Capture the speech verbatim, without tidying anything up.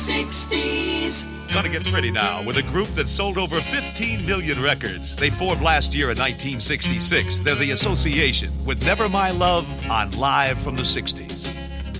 sixties. Gonna get pretty now with a group that sold over fifteen million records. They formed last year in nineteen sixty-six. They're the association with Never My Love on Live from the sixties.